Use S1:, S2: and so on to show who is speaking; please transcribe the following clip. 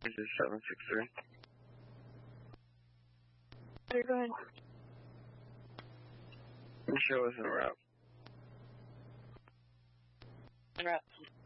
S1: This is 763.
S2: Go ahead.
S1: The show is en route.
S2: En route.